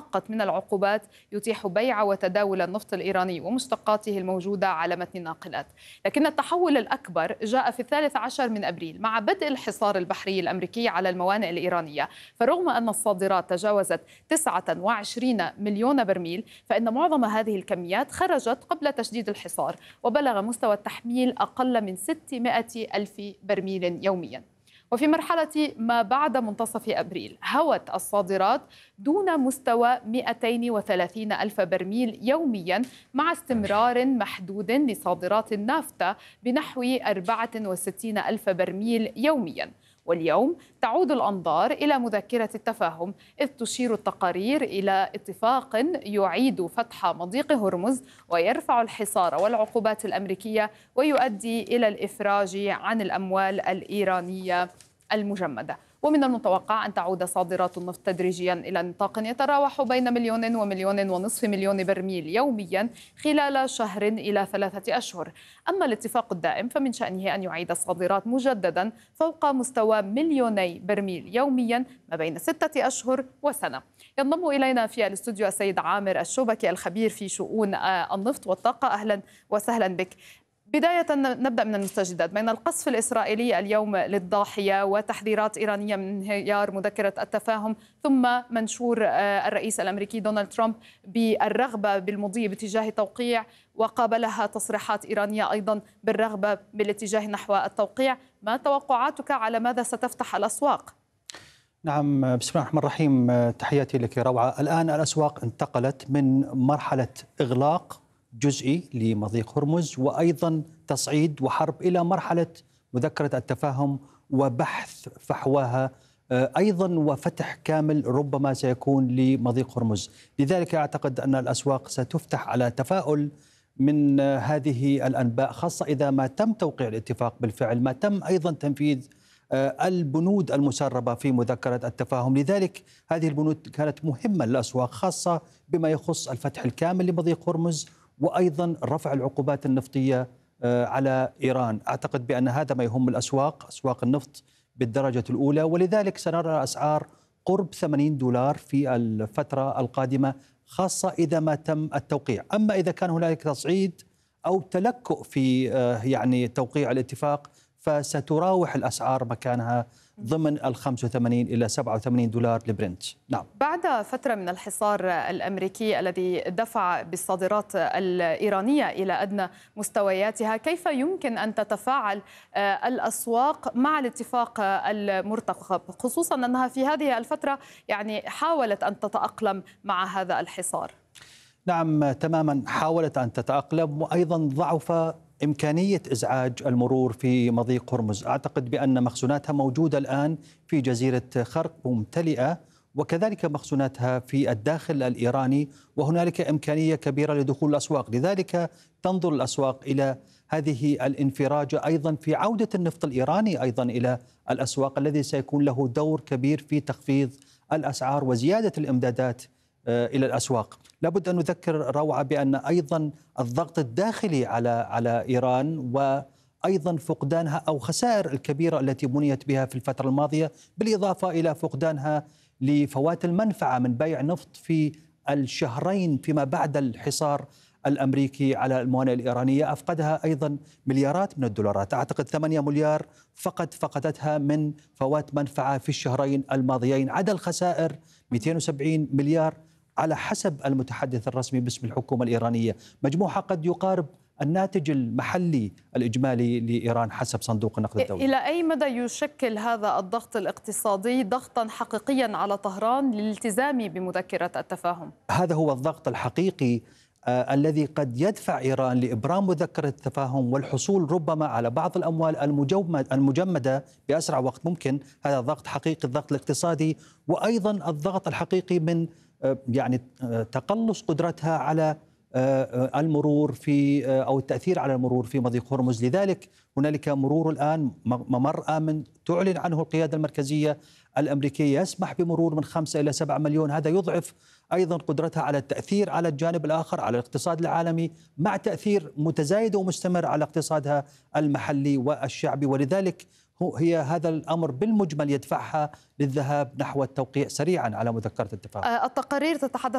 معقد من العقوبات يتيح بيع وتداول النفط الإيراني ومشتقاته الموجودة على متن الناقلات. لكن التحول الأكبر جاء في 13 من أبريل مع بدء الحصار البحري الأمريكي على الموانئ الإيرانية. فرغم أن الصادرات تجاوزت 29 مليون برميل، فإن معظم هذه الكميات خرجت قبل تشديد الحصار، وبلغ مستوى التحميل أقل من 600 ألف برميل يوميا. وفي مرحلة ما بعد منتصف أبريل هوت الصادرات دون مستوى 230 ألف برميل يوميا، مع استمرار محدود لصادرات النافتا بنحو 64 ألف برميل يوميا. واليوم تعود الأنظار إلى مذكرة التفاهم، إذ تشير التقارير إلى اتفاق يعيد فتح مضيق هرمز ويرفع الحصار والعقوبات الأمريكية ويؤدي إلى الإفراج عن الأموال الإيرانية المجمدة. ومن المتوقع أن تعود صادرات النفط تدريجيا إلى نطاق يتراوح بين 1 ومليون ونصف مليون برميل يوميا خلال شهر إلى 3 أشهر. أما الاتفاق الدائم فمن شأنه أن يعيد الصادرات مجددا فوق مستوى 2 برميل يوميا ما بين 6 أشهر وسنة. ينضم إلينا في الاستوديو السيد عامر الشوبكي الخبير في شؤون النفط والطاقة. أهلا وسهلا بك. بداية نبدأ من المستجدات بين القصف الإسرائيلي اليوم للضاحية وتحذيرات إيرانية من انهيار مذكرة التفاهم، ثم منشور الرئيس الأمريكي دونالد ترامب بالرغبة بالمضي باتجاه توقيع، وقابلها تصريحات إيرانية أيضا بالرغبة بالاتجاه نحو التوقيع. ما توقعاتك على ماذا ستفتح الأسواق؟ نعم، بسم الله الرحمن الرحيم. تحياتي لك روعة. الآن الأسواق انتقلت من مرحلة إغلاق جزئي لمضيق هرمز وأيضا تصعيد وحرب إلى مرحلة مذكرة التفاهم وبحث فحواها أيضا وفتح كامل ربما سيكون لمضيق هرمز. لذلك أعتقد أن الأسواق ستفتح على تفاؤل من هذه الأنباء، خاصة إذا ما تم توقيع الاتفاق بالفعل، ما تم أيضا تنفيذ البنود المسربة في مذكرة التفاهم. لذلك هذه البنود كانت مهمة للأسواق، خاصة بما يخص الفتح الكامل لمضيق هرمز وأيضا رفع العقوبات النفطية على إيران. أعتقد بأن هذا ما يهم الأسواق، أسواق النفط بالدرجة الأولى، ولذلك سنرى أسعار قرب $80 في الفترة القادمة، خاصة إذا ما تم التوقيع. أما إذا كان هنالك تصعيد أو تلكؤ في يعني توقيع الاتفاق فستراوح الأسعار مكانها ضمن 85 إلى $87 لبرنت. نعم. بعد فترة من الحصار الأمريكي الذي دفع بالصادرات الإيرانية إلى أدنى مستوياتها، كيف يمكن أن تتفاعل الأسواق مع الاتفاق المرتقب، خصوصا أنها في هذه الفترة يعني حاولت أن تتأقلم مع هذا الحصار؟ نعم تماما، حاولت أن تتأقلم، وأيضا ضعف إمكانية إزعاج المرور في مضيق هرمز. أعتقد بأن مخزوناتها موجودة الآن في جزيرة خرق ممتلئة، وكذلك مخزوناتها في الداخل الإيراني، وهنالك إمكانية كبيرة لدخول الأسواق. لذلك تنظر الأسواق إلى هذه الانفراجة أيضا في عودة النفط الإيراني أيضا إلى الأسواق، الذي سيكون له دور كبير في تخفيض الأسعار وزيادة الإمدادات إلى الأسواق. لابد أن نذكر روعة بأن أيضا الضغط الداخلي على إيران وأيضا فقدانها أو خسائر الكبيرة التي بنيت بها في الفترة الماضية، بالإضافة إلى فقدانها لفوات المنفعة من بيع نفط في الشهرين فيما بعد الحصار الأمريكي على الموانئ الإيرانية، أفقدها أيضا مليارات من الدولارات. أعتقد 8 مليار فقط فقدتها من فوات منفعة في الشهرين الماضيين، عدا الخسائر 270 مليار على حسب المتحدث الرسمي باسم الحكومة الإيرانية، مجموعها قد يقارب الناتج المحلي الإجمالي لإيران حسب صندوق النقد الدولي. إلى أي مدى يشكل هذا الضغط الاقتصادي ضغطا حقيقيا على طهران للالتزام بمذكرة التفاهم؟ هذا هو الضغط الحقيقي الذي قد يدفع إيران لإبرام مذكرة التفاهم والحصول ربما على بعض الأموال المجمدة بأسرع وقت ممكن. هذا ضغط حقيقي، الضغط الاقتصادي، وأيضا الضغط الحقيقي من يعني تقلص قدرتها على المرور في أو التأثير على المرور في مضيق هرمز. لذلك هنالك مرور الآن، ممر آمن تعلن عنه القيادة المركزية الأمريكية، يسمح بمرور من 5 إلى 7 مليون. هذا يضعف أيضا قدرتها على التأثير على الجانب الآخر على الاقتصاد العالمي، مع تأثير متزايد ومستمر على اقتصادها المحلي والشعبي. ولذلك هي هذا الأمر بالمجمل يدفعها للذهاب نحو التوقيع سريعا على مذكرة التفاهم. التقارير تتحدث